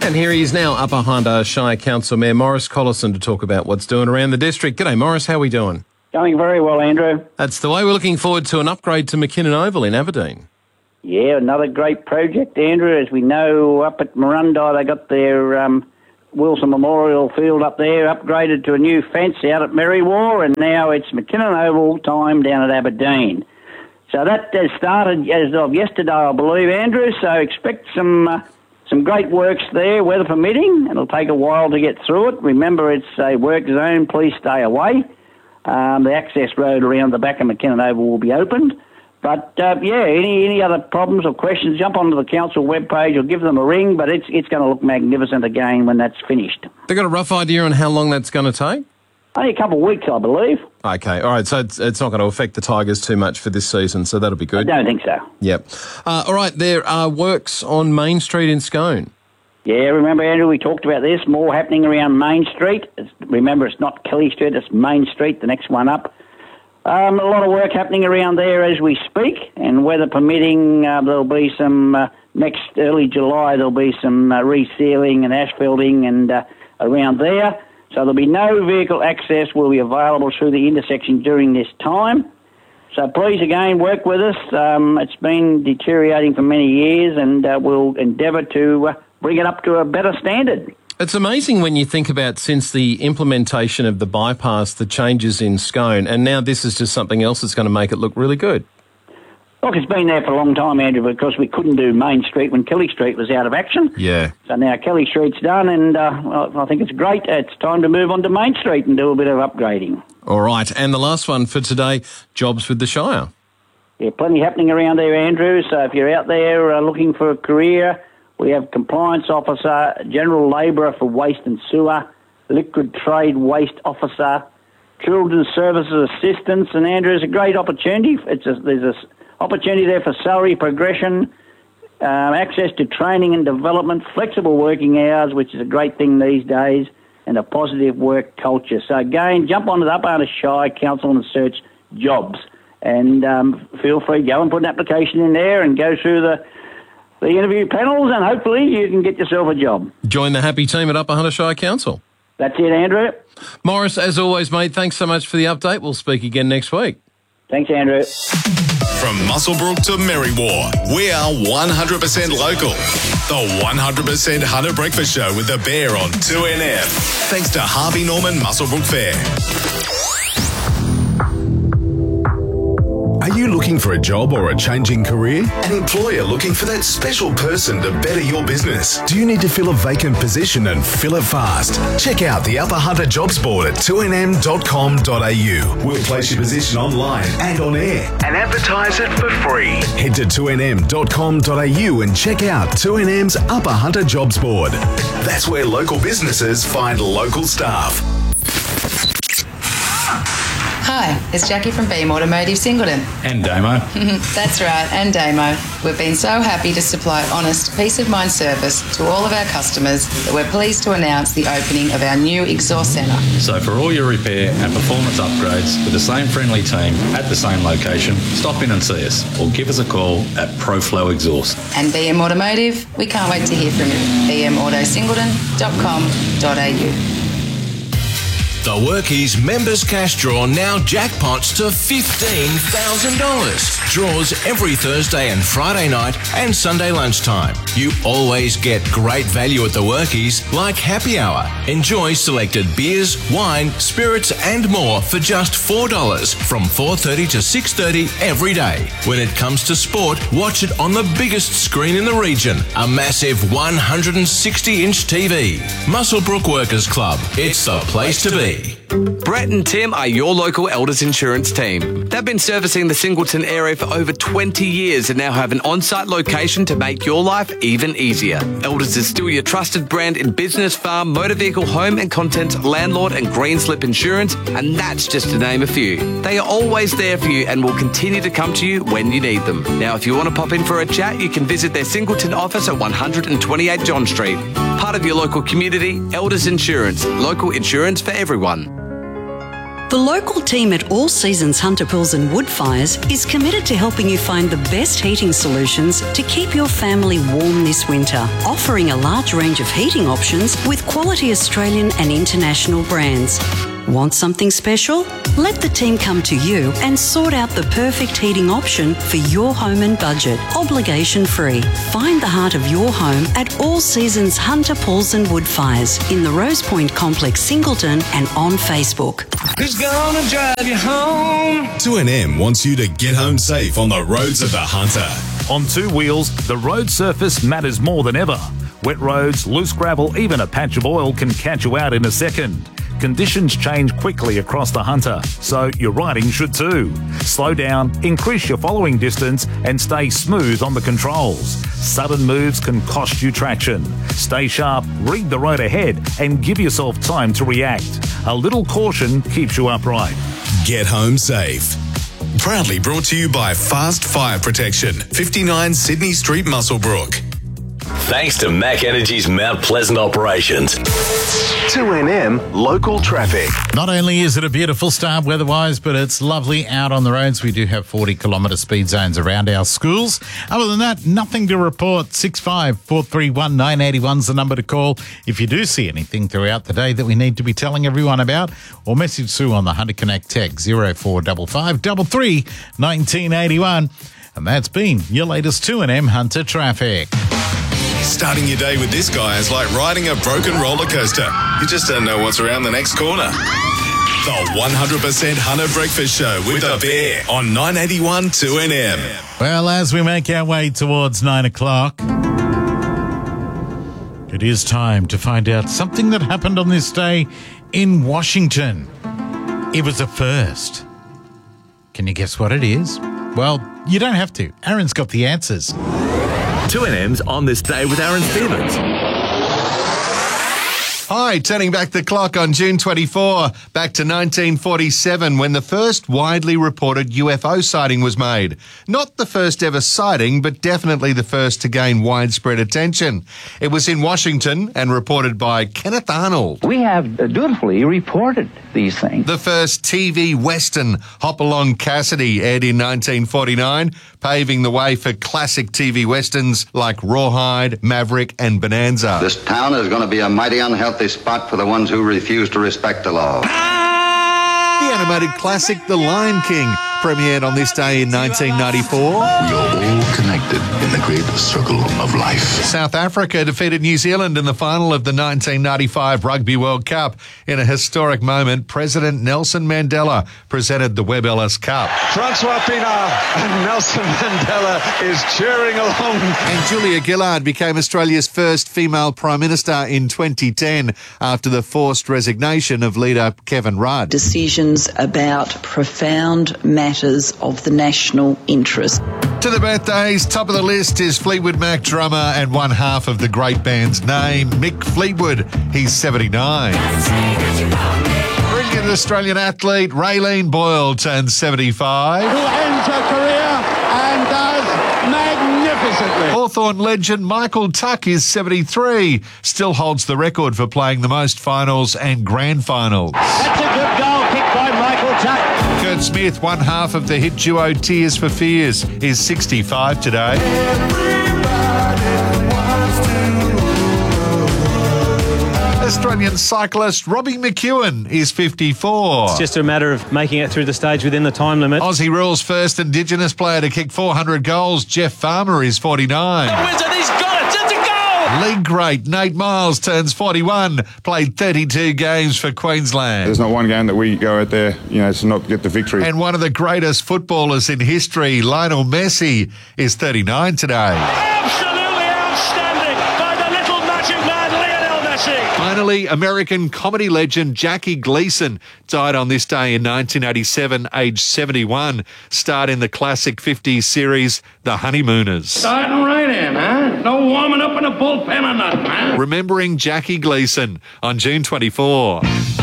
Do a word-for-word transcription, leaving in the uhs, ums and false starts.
And here he is now, Upper Hunter Shire Council Mayor Morris Collison, to talk about what's doing around the district. G'day, Morris. How are we doing? Going very well, Andrew. That's the way. We're looking forward to an upgrade to McKinnon Oval in Aberdeen. Yeah, another great project, Andrew. As we know, up at Marundi, they got their um, Wilson Memorial Field up there upgraded to a new fence out at Merriwar, and now it's McKinnon Oval time down at Aberdeen. So that has started as of yesterday, I believe, Andrew. So expect some uh, some great works there, weather permitting. It'll take a while to get through it. Remember, it's a work zone. Please stay away. Um, the access road around the back of McKinnon Oval will be opened. But, uh, yeah, any any other problems or questions, jump onto the council webpage or give them a ring, but it's it's going to look magnificent again when that's finished. They got a rough idea on how long that's going to take? Only a couple of weeks, I believe. Okay, all right, so it's, it's not going to affect the Tigers too much for this season, so that'll be good. I don't think so. Yep. Uh, all right, there are works on Main Street in Scone. Yeah, remember, Andrew, we talked about this, more happening around Main Street. It's, remember, it's not Kelly Street, it's Main Street, the next one up. Um, a lot of work happening around there as we speak, and weather permitting, uh, there'll be some, uh, next early July, there'll be some uh, resealing and asphalting and uh, around there. So there'll be no vehicle access will be available through the intersection during this time. So please, again, work with us. Um, it's been deteriorating for many years, and uh, we'll endeavour to uh, bring it up to a better standard. It's amazing when you think about since the implementation of the bypass, the changes in Scone, and now this is just something else that's going to make it look really good. Look, it's been there for a long time, Andrew, because we couldn't do Main Street when Kelly Street was out of action. Yeah. So now Kelly Street's done, and uh, well, I think it's great. It's time to move on to Main Street and do a bit of upgrading. All right, and the last one for today, jobs with the Shire. Yeah, plenty happening around there, Andrew. So if you're out there uh, looking for a career, we have compliance officer, general labourer for waste and sewer, liquid trade waste officer, children's services assistants, and Andrew, it's a great opportunity. It's a, there's a opportunity there for salary progression, uh, access to training and development, flexible working hours, which is a great thing these days, and a positive work culture. So again, jump onto the Upper Hunter Shire Council and search jobs, and um, feel free to go and put an application in there and go through the the interview panels, and hopefully you can get yourself a job. Join the happy team at Upper Hunter Shire Council. That's it, Andrew. Morris, as always, mate, thanks so much for the update. We'll speak again next week. Thanks, Andrew. From Muswellbrook to Merriwar, we are one hundred percent local. The one hundred percent Hunter Breakfast Show with the Bear on two N F. Thanks to Harvey Norman Muswellbrook Fair. Are you looking for a job or a changing career? An employer looking for that special person to better your business? Do you need to fill a vacant position and fill it fast? Check out the Upper Hunter Jobs Board at two n m dot com dot a u. We'll place your position online and on air and advertise it for free. Head to two n m dot com dot a u and check out two N M's Upper Hunter Jobs Board. That's where local businesses find local staff. Hi, it's Jackie from Beam Automotive Singleton. And Damo. That's right, and Damo. We've been so happy to supply honest, peace of mind service to all of our customers that we're pleased to announce the opening of our new exhaust centre. So for all your repair and performance upgrades with the same friendly team at the same location, stop in and see us or give us a call at ProFlow Exhaust. And B M Automotive, we can't wait to hear from you. b m auto singleton dot com dot a u. The Workies Members Cash Draw now jackpots to fifteen thousand dollars. Draws every Thursday and Friday night and Sunday lunchtime. You always get great value at the Workies, like happy hour. Enjoy selected beers, wine, spirits and more for just four dollars from four thirty to six thirty every day. When it comes to sport, watch it on the biggest screen in the region, a massive one hundred sixty inch T V. Muswellbrook Workers Club. It's the place to be. Brett and Tim are your local Elders insurance team. They've been servicing the Singleton area for over twenty years and now have an on-site location to make your life even easier. Elders is still your trusted brand in business, farm, motor vehicle, home and contents, landlord and green slip insurance, and that's just to name a few. They are always there for you and will continue to come to you when you need them. Now, if you want to pop in for a chat, you can visit their Singleton office at one hundred twenty-eight John Street. Part of your local community, Elders Insurance, local insurance for everyone. The local team at All Seasons Hunter Pools and Woodfires is committed to helping you find the best heating solutions to keep your family warm this winter, offering a large range of heating options with quality Australian and international brands. Want something special? Let the team come to you and sort out the perfect heating option for your home and budget, obligation free. Find the heart of your home at All Seasons Hunter Pools and Woodfires in the Rose Point Complex, Singleton, and on Facebook. Who's gonna drive you home? two N M wants you to get home safe on the roads of the Hunter. On two wheels, the road surface matters more than ever. Wet roads, loose gravel, even a patch of oil can catch you out in a second. Conditions change quickly across the Hunter, so your riding should too. Slow down, increase your following distance, and stay smooth on the controls. Sudden moves can cost you traction. Stay sharp, read the road ahead, and give yourself time to react. A little caution keeps you upright. Get home safe. Proudly brought to you by Fast Fire Protection, fifty-nine Sydney Street, Muswellbrook. Thanks to Mac Energy's Mount Pleasant operations. two N M local traffic. Not only is it a beautiful start weather-wise, but it's lovely out on the roads. We do have forty kilometre speed zones around our schools. Other than that, nothing to report. six five four three one nine eight one is the number to call if you do see anything throughout the day that we need to be telling everyone about, or message Sue on the Hunter Connect text zero four five five three three nineteen eighty-one. And that's been your latest two N M Hunter traffic. Starting your day with this guy is like riding a broken roller coaster. You just don't know what's around the next corner. The one hundred percent Hunter Breakfast Show with a bear on nine eighty-one two N M. Well, as we make our way towards nine o'clock, it is time to find out something that happened on this day in Washington. It was a first. Can you guess what it is? Well, you don't have to. Aaron's got the answers. two N M's on this day with Aaron Stevens. Hi, turning back the clock on June twenty-fourth, back to nineteen forty-seven, when the first widely reported U F O sighting was made. Not the first ever sighting, but definitely the first to gain widespread attention. It was in Washington and reported by Kenneth Arnold. We have dutifully reported these things. The first T V Western, Hopalong Cassidy, aired in nineteen forty-nine, paving the way for classic T V Westerns like Rawhide, Maverick and Bonanza. This town is going to be a mighty unhealthy spot for the ones who refuse to respect the law. The animated classic The Lion King premiered on this day in nineteen ninety-four. We are all connected in the great circle of life. South Africa defeated New Zealand in the final of the nineteen ninety-five Rugby World Cup. In a historic moment, President Nelson Mandela presented the Webb Ellis Cup. Francois Pienaar and Nelson Mandela is cheering along. And Julia Gillard became Australia's first female Prime Minister in twenty ten after the forced resignation of leader Kevin Rudd. Decisions about profound matters of the national interest. To the birthdays, top of the list is Fleetwood Mac drummer and one half of the great band's name, Mick Fleetwood. He's seventy-nine. Brilliant Australian athlete Raylene Boyle turns seventy-five. Who ends her career and does magnificently. Hawthorn legend Michael Tuck is seventy-three. Still holds the record for playing the most finals and grand finals. That's a good goal kicked by Michael Tuck. Kurt Smith, one half of the hit duo Tears for Fears, is sixty-five today. Australian cyclist Robbie McEwen is fifty-four. It's just a matter of making it through the stage within the time limit. Aussie rules first Indigenous player to kick four hundred goals, Jeff Farmer, is forty-nine. The wizard, he's got it, it's a goal! League great Nate Miles turns forty-one, played thirty-two games for Queensland. There's not one game that we go out there, you know, to not get the victory. And one of the greatest footballers in history, Lionel Messi, is thirty-nine today. Absolutely outstanding by the little magic man, Lionel Messi. Finally, American comedy legend Jackie Gleason died on this day in nineteen eighty-seven, aged seventy-one. Starred in the classic fifties series, The Honeymooners. Starting right in, huh? No warming up in a bullpen or nothing, huh? Remembering Jackie Gleason on June twenty-fourth.